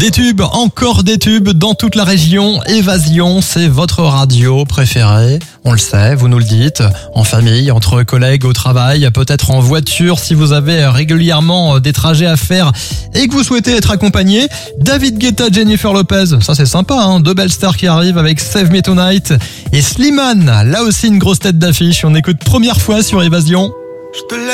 Des tubes, encore des tubes dans toute la région. Évasion, c'est votre radio préférée. On le sait, vous nous le dites. En famille, entre collègues, au travail, peut-être en voiture si vous avez régulièrement des trajets à faire et que vous souhaitez être accompagné. David Guetta, Jennifer Lopez, ça c'est sympa, hein. Deux belles stars qui arrivent avec Save Me Tonight. Et Slimane, là aussi une grosse tête d'affiche. On écoute première fois sur Évasion.